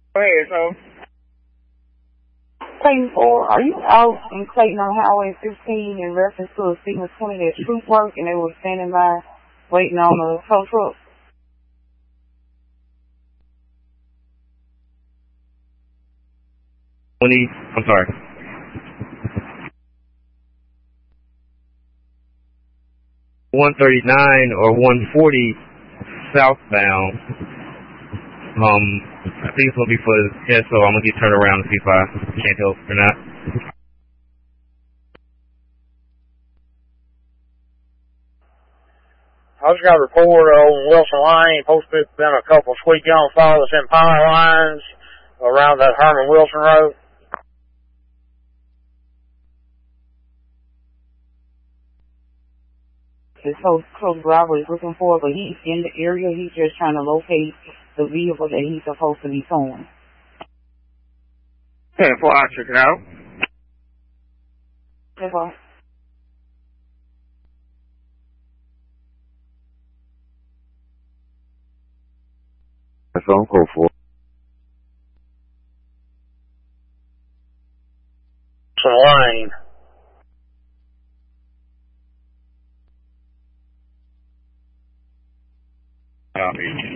Go ahead, so. Clayton Ford, are you out in Clayton on Highway 15 in reference to a Sigma 20 that troop work and they were standing by waiting on the tow truck? I'm sorry. 139 or 140 southbound. I think it's gonna be for so I'm gonna get turned around and see if I can't help or not. I just got a report on Wilson Lane. Posted been a couple squeaky on faults in power lines around that Herman Wilson Road. This whole truck driver is looking for, but he's in the area. He's just trying to locate the vehicle that he's supposed to be towing. Yeah, before I check it out. Goodbye. That's all I'm called for. Lane. Copy.